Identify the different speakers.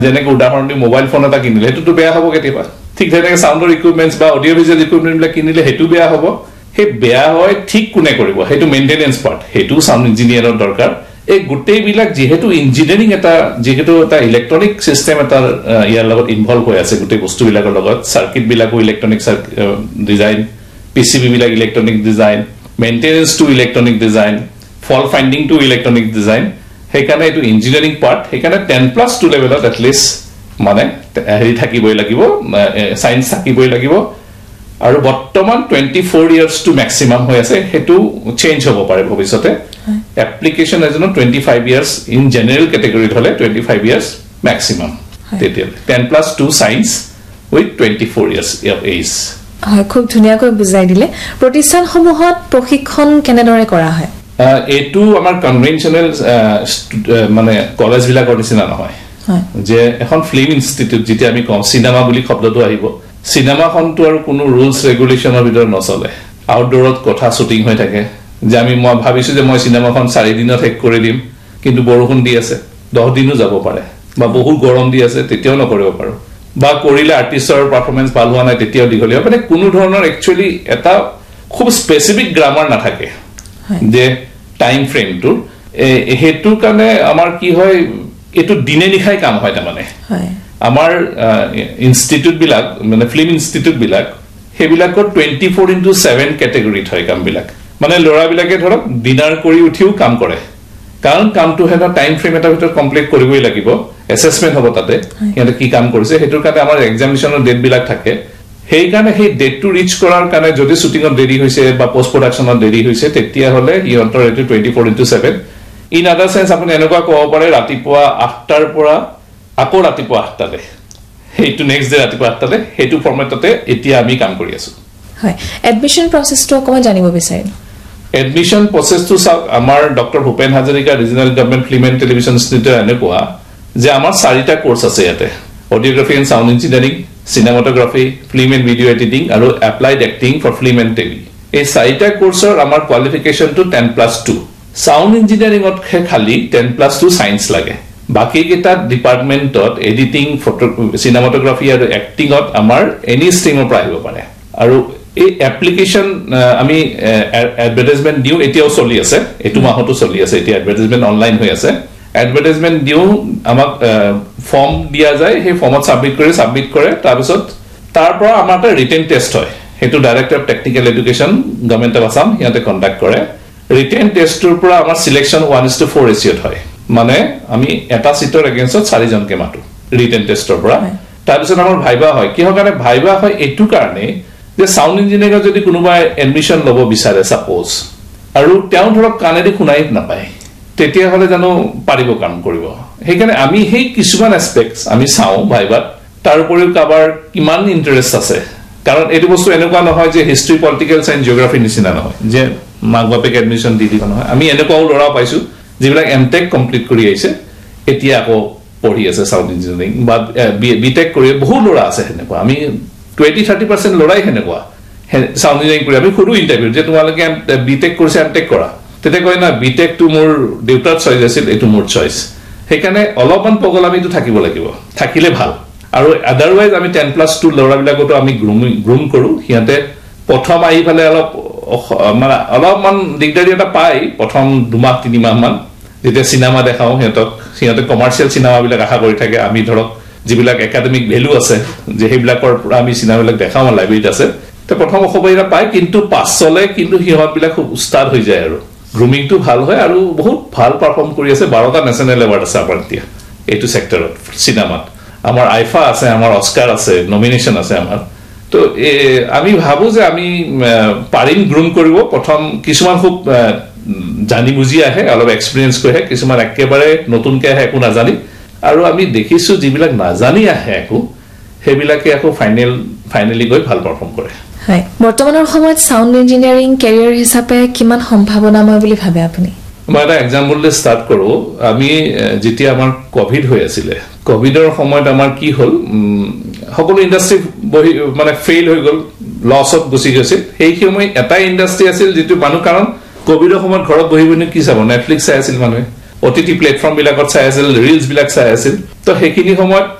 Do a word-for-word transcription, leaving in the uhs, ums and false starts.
Speaker 1: যেনেকৈ উদাহৰণ দি mobile phone এটা কিনিলে হেতুটো বেয়া হ'ব কেতিয়াবা ঠিক তেনেকৈ সাউন্ডৰ ইকুইপমেন্টস বা অডিও ভিজুৱেল ইকুইপমেন্টবিলাক কিনিলে হেতু বেয়া হ'ব হে বেয়া হয় ঠিক কোনে কৰিব হেতু মেইনটেনেন্স পাৰ্ট হেতু সাউন্ড ইঞ্জিনিয়াৰৰ দৰকাৰ এই গোটেই বিলাক যেহেতু ইঞ্জিনিয়াৰিং এটা যেহেতু এটা ইলেক্ট্ৰনিক সিস্টেম এটা ইয়াৰ লগত ইনভলভ হৈ আছে গোটেই বস্তুবিলাকৰ লগত সাৰ্কিট বিলাকো ইলেক্ট্ৰনিক ডিজাইন পিসিবি বিলাক electronic design maintenance two electronic design ফল ফাইন্ডিং টু ইলেক্ট্ৰনিক ডিজাইন হেকাৰণে এটো engineering part হেকাৰণে ten plus two লেভেলত এট লিষ্ট মানে হেৰি থাকিবই লাগিব সায়েন্স থাকিবই লাগিব আৰু বৰ্তমান twenty-four years to maximum হৈ আছে হেতু চেঞ্জ হ'ব পাৰে ভৱিষ্যতে application এজনো twenty-five years in general category হলে twenty-five years maximum তেতিয়াল ten plus two science with twenty-four years of age
Speaker 2: হয় খুব ধুনিয়াকৈ বুজাই দিলে প্ৰতিষ্ঠান সমূহত প্ৰশিক্ষণ কেনেদৰে কৰা হয়
Speaker 1: এটো আমাৰ কনভেনশনাল মানে কলেজ বিলাকৰ নিচিনা নহয় যে এখন ফিল্ম ইনষ্টিটিউট যেটা আমি কম সিনেমা বুলি শব্দটো আহিব সিনেমাখনটো আৰু কোনো ৰুলস ৰেগুলেশনৰ ভিতৰত নচলে আউটডোৰত কথা শুটিং হৈ থাকে যে আমি মই ভাবিছো যে মই সিনেমাখন চাৰি দিনত হেক কৰি দিম কিন্তু বৰষুণ দি আছে দহ দিনো যাব পাৰে বা বহুত গৰম দি আছে তেতিয়াও নকৰিব পাৰো বা কৰিলে আৰ্টিষ্টৰ পাৰফৰম্যান্স ভাল হোৱা নাই তেতিয়াও দিগলিয়া মানে কোনো ধৰণৰ একচুয়ালি এটা খুব স্পেসিফিক গ্ৰামাৰ নাথাকে যে টাইম ফ্ৰেমটো হেতু কাৰণে আমাৰ কি হয় এটো দিনে নিখাই কাম হয় তা মানে হয় আমাৰ ইনষ্টিটিউট বিলাক মানে ফিল্ম ইনষ্টিটিউট বিলাক হেবিলাকৰ twenty-four into seven ক্যাটাগৰি হয় কাম বিলাক মানে লৰা বিলাকে ধৰক ডিনাৰ কৰি উঠিও কাম কৰে কাৰণ কামটো হেনা টাইম ফ্ৰেম এটা ভিতৰত কমপ্লিট কৰিবই লাগিব এসেসমেন্ট হ'ব তাতে ইয়াতে কি কাম কৰিছে হেতুৰ কাৰণে আমাৰ এক্সামিনেশনৰ ডেট বিলাক থাকে হেই কাৰণে হে ডেট টু ৰিচ কৰাৰ কাৰণে যদি শুটিংত দেৰি হৈছে বা পোষ্ট প্ৰডাকশনত দেৰি হৈছে তেতিয়া হলে ইহঁতৰ এটো twenty-four into seven ইন আদাৰ সেন্স আপুনি এনেকুৱা ক'ব পাৰে ৰাতিপুৱা আঠটাৰ পৰা আকৌ ৰাতিপুৱা আঠটালে হেতু নেক্সট ডে ৰাতিপুৱা আঠটালে হেতু ফৰমেটতে এতিয়া আমি কাম কৰি আছো
Speaker 2: হয় এডমিশন প্ৰসেসটো অকমান জানিব বিচাৰিম
Speaker 1: এডমিশন প্ৰসেসটো সব আমাৰ doctor Bhupen Hazarika ৰিজনাল government film and television institute এনেকুৱা যে আমাৰ চাৰিটা কোৰ্স আছে ইয়াতে অডিওগ্ৰাফি and sound engineering cinematography film and video editing আৰু applied acting for film and tv এই চাৰিটা কোৰ্সৰ আমাৰ qualification two ten plus two sound engineering অত খালি ten plus two সায়েন্স লাগে বাকি কেটা ডিপাৰ্টমেন্টত এডিটিং ফটো cinematography আৰু এক্টিংত আমাৰ এনি ষ্ট্ৰীমৰ পৰা আহিব পাৰে আৰু এই এপ্লিকেশন আমি এডভাৰটাইজমেন্ট দিও এতিয়াও চলি আছে এটো মাহতো চলি আছে এতিয়া এডভাৰটাইজমেন্ট অনলাইন হৈ আছে এডভাৰটাইজমেন্ট দিও আমাক ফৰ্ম দিয়া যায় হে ফৰ্মত সাবমিট কৰি সাবমিট কৰে তাৰ পিছত তাৰ পৰা আমাৰ এটা ৰিটেন টেষ্ট হয় হেতু director of technical education government of Assam ইয়াতে কন্ডাক্ট কৰে ৰিটেন টেষ্টৰ পৰা আমাৰ selection one is to four ৰেশিওত হয় মানে আমি এটা সিটৰ এগেইনষ্টত চাৰিজনকে মাতো ৰিটেন টেষ্টৰ পৰা তাৰ পিছত আমাৰ ভাইবা হয় কি হয় কাৰণে ভাইবা হয় এটু কাৰণে যে সাউন্ড ইঞ্জিনিয়াৰিং যদি কোনোবা এডমিশন লব বিচাৰে সাপোজ আৰু তেওঁ ধৰক কানেদি শুনাই নাপায় তেতিয়া হলে জানো পাৰিব কাম কৰিব হেকাৰণে আমি হেই কিছুমান এসপেক্টস আমি চাও ভাইবাত তাৰ উপৰিও কাবাৰ কিমান ইন্টাৰেষ্ট আছে কাৰণ এটো বস্তু এনেকুৱা নহয় যে হিষ্ট্ৰি পলিটিক্যাল সায়েন্স জিওগ্ৰাফি নিচিনা নহয় যে মাগবাপেক এডমিশন দি দিব নহয় আমি এনেকুৱাও লৰা পাইছো যিবিলাক এমটেক কমপ্লিট কৰি আহিছে এতিয়া আকৌ পঢ়ি আছে সাউন্ড ইঞ্জিনিয়াৰিং বা বিটেক কৰি বহু লৰা আছে হেনেকুৱা আমি twenty thirty percent লৰাই হেনেকুৱা সাউন্ড ইঞ্জিনিয়াৰিং কৰি আমি খুৰু ইন্টাৰভিউ যে তোমালোকে বিটেক কৰিছে এমটেক কৰা তেতে কয় না বিটেক টু মোৰ ডিউটাৰ চইচ আছিল এটো মোৰ চইচ হেকাৰণে অলপমান পগলামিটো থাকিব লাগিব থাকিলে ভাল আৰু আদাৰৱাইজ আমি ten plus two লৰা বিলাকটো আমি গ্ৰুমিং গ্ৰুম কৰো হিয়াতে প্ৰথম আহি ফালে অলপ মানে অলপমান দিগদাৰি এটা পাই প্ৰথম দুমাহ তিনিমাহ মান যেতিয়া সিনেমা দেখাও হেতক সিহঁতে কমাৰ্শিয়াল সিনেমা বিলাক আশা কৰি থাকে আমি ধৰক যিবিলাক একাডেমিক ভ্যালু আছে যে হেবিলাকৰ পৰা আমি সিনেমা বিলাক দেখাও লাইব্ৰেৰীত আছে তে প্ৰথম অসুবিধা পাই কিন্তু পাছলে কিন্তু হিহঁত বিলাক খুব উস্তাদ হৈ যায় আৰু গ্ৰুমিং টু ভাল হয় আৰু বহুত ভাল পারফর্ম কৰি আছে বাৰটা ন্যাশনাল এৱাৰ্ড আছে আমাৰ এতিয়া এটো সেক্টৰত সিনেমাত আমাৰ আইফা আছে আমাৰ অস্কাৰ আছে নমিনেশন আছে আমাৰ তো আমি ভাবো যে আমি পাৰিম গ্ৰুম কৰিব প্ৰথম কিছুমান খুব জানি বুজি আহে অলপ এক্সপেৰিয়েন্স কৰে কিছুমান একেবাৰে নতুনকে আহে একো নাজানি আৰু আমি দেখিছো যিবিলাক নাজানি আহে একো হেবিলাকে আকৌ ফাইনাল ফাইনালি গৈ ভাল পারফর্ম কৰে
Speaker 2: হয় বৰ্তমানৰ সময়ত সাউন্ড ইঞ্জিনিয়াৰিং ক্যাৰিয়াৰ হিচাপে কিমান সম্ভাৱনাময় বুলি ভাবে আপুনি
Speaker 1: মই এটা এক্সাম্পল দি স্টাৰ্ট কৰো আমি যেতিয়া আমাৰ কোভিড হৈ আছিল কোভিডৰ সময়ত আমাৰ কি হল সকলো ইন্ডাস্ট্ৰি মানে ফেইল হৈ গল লছত গুছি গৈছে সেই সময় এটা ইন্ডাস্ট্ৰি আছিল যেটো মানুহ কাৰণ কোভিডৰ সময়ত ঘৰত বহি বহি কি চাব নেটফ্লিক্স চাই আছিল মানুহে অটিটি প্লেটফৰ্ম বিলাকত চাই আছিল ৰিলছ বিলাক চাই আছিল তো সেইখিনি সময়ত